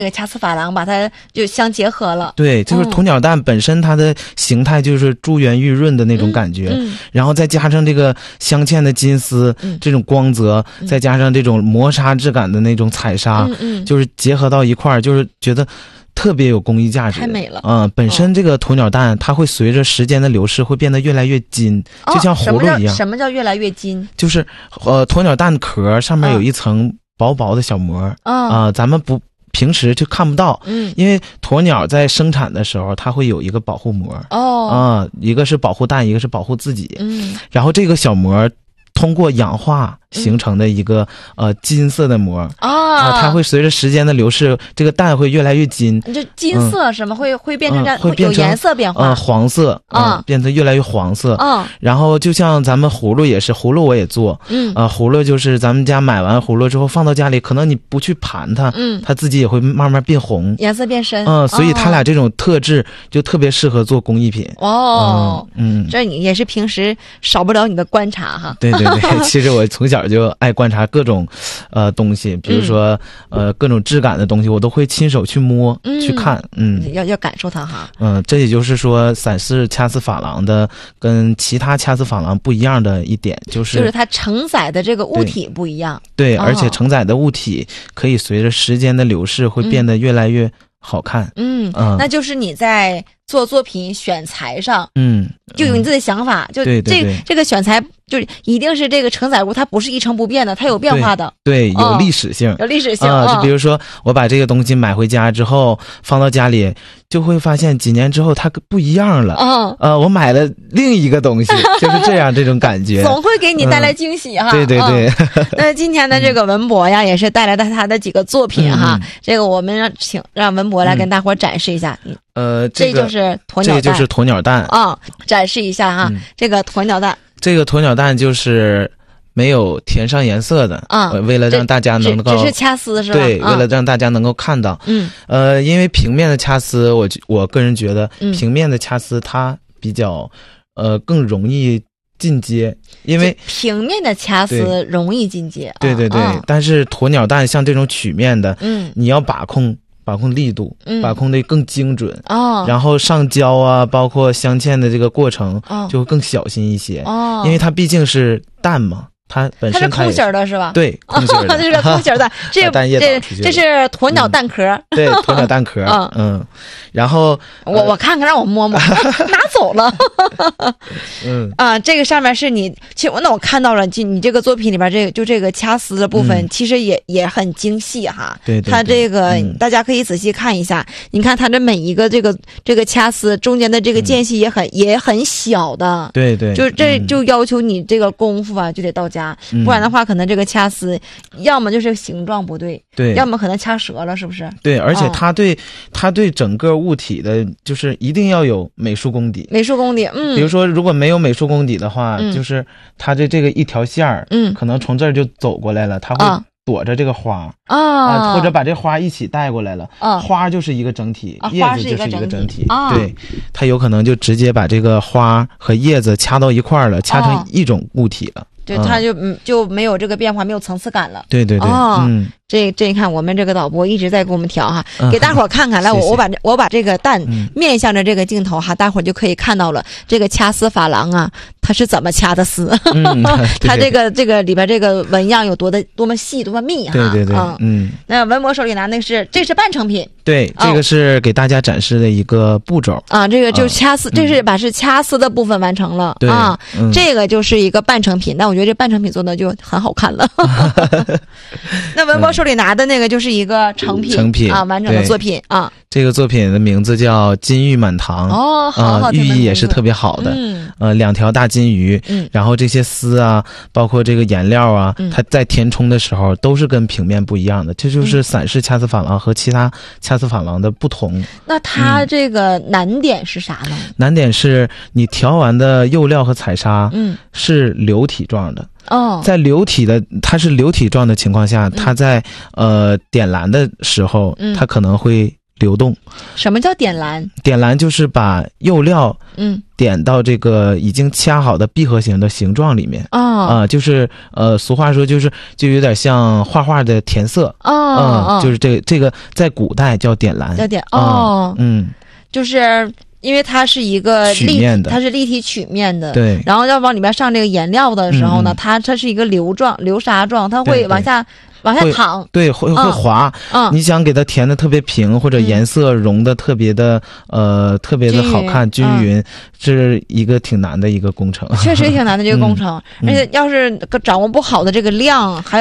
这个掐丝珐琅把它就相结合了。 对，就是鸵鸟蛋本身它的形态就是珠圆玉润的那种感觉，然后再加上这个镶嵌的金丝，这种光泽，再加上这种磨砂质感的那种彩纱，就是结合到一块儿，就是觉得特别有工艺价值， 太美了。 本身这个鸵鸟蛋它会随着时间的流逝会变得越来越金，就像葫芦一样。 什么叫越来越金？ 就是鸵鸟蛋壳上面有一层薄薄的小膜咱们平时就看不到，因为鸵鸟在生产的时候它会有一个保护膜一个是保护蛋，一个是保护自己，然后这个小膜通过氧化形成的一个金色的膜它会随着时间的流逝，这个蛋会越来越金。 这金色什么会变成会有颜色变化？ 黄色变得越来越黄色。然后就像咱们葫芦也是，葫芦我也做，葫芦就是咱们家买完葫芦之后放到家里，可能你不去盘它，它自己也会慢慢变红， 颜色变深。 所以它俩这种特质就特别适合做工艺品。 这你也是平时少不了你的观察哈。 对对对，其实我从小就爱观察各种东西，比如说各种质感的东西我都会亲手去摸去看。 要感受它哈。 这也就是说散式掐丝珐琅的跟其他掐丝珐琅不一样的一点，就是它承载的这个物体不一样。 对，而且承载的物体可以随着时间的流逝会变得越来越好看。 那就是你在做作品选材上就有你自己的想法，就这个选材就一定是这个承载物它不是一成不变的，它有变化的。 对，有历史性， 有历史性就比如说我把这个东西买回家之后放到家里，就会发现几年之后它不一样了。我买了另一个东西，就是这样这种感觉总会给你带来惊喜哈。 对对对。 那今天的这个文博呀也是带来的他的几个作品哈。这个我们让文博来跟大伙展示一下。这就是鸵鸟蛋， 这就是鸵鸟蛋展示一下哈。这个鸵鸟蛋， 这个鸵鸟蛋就是没有填上颜色的为了让大家能够只是掐丝是吧？ 对，为了让大家能够看到。因为平面的掐丝，我个人觉得平面的掐丝它比较更容易进阶，因为平面的掐丝容易进阶。 对对对，但是鸵鸟蛋像这种曲面的，你要把控力度，把控的更精准然后上胶啊，包括镶嵌的这个过程就会更小心一些因为它毕竟是蛋嘛，它本身它是空心的是吧？ 对，空心的。 这是空心的，这是鸵鸟蛋壳。 对，鸵鸟蛋壳。然后我看看，让我摸摸，拿走了。这个上面是你，其实那我看到了，你这个作品里边这个掐丝的部分，其实也很精细哈。 对， 它这个大家可以仔细看一下，你看它的每一个这个掐丝中间的这个间隙也很小的。 对对， 就要求你这个功夫啊就得到家，不然的话可能这个掐丝要么就是形状不对，要么可能掐折了，是不是？对， 而且它对整个物体的就是一定要有美术功底。比如说如果没有美术功底的话，就是它的这个一条线儿可能从这儿就走过来了，它会躲着这个花或者把这花一起带过来了，花就是一个整体，叶子就是一个整体。对，它有可能就直接把这个花和叶子掐到一块儿了，掐成一种物体了。 对，它就没有这个变化，没有层次感了。 对对对。 这你看我们这个导播一直在给我们调哈，给大伙儿看看。来，我把这个蛋面向着这个镜头哈，大伙儿就可以看到了这个掐丝珐琅啊，它是怎么掐的丝？它这个里边这个纹样有多么细多么密哈。 对对对。 那文博手里拿那个这是半成品。 对，这个是给大家展示的一个步骤这个就掐丝，这是把掐丝的部分完成了这个就是一个半成品，但我觉得这半成品做的就很好看了。那文博手里拿的那个就是一个成品完整的作品这个作品的名字叫金玉满堂寓意也是特别好的2条大金鱼然后这些丝啊包括这个颜料啊它在填充的时候都是跟平面不一样的，这就是散式掐丝珐琅和其他掐丝珐琅的不同。 那它这个难点是啥呢？ 难点是你调完的釉料和彩纱是流体状的在它是流体状的情况下，它在点蓝的时候它可能会流动。 什么叫点蓝？ 点蓝就是把釉料点到这个已经掐好的闭合型的形状里面就是俗话说就有点像画画的填色就是这个在古代叫点蓝， 叫点就是因为它是一个曲面的， 它是立体曲面的， 对。 然后要往里面上这个颜料的时候呢，它是一个流沙状，它会往下淌， 对，会滑。你想给它填的特别平，或者颜色融的特别的特别的好看均匀，是一个挺难的一个工程。 确实挺难的这个工程，而且要是掌握不好的这个量，还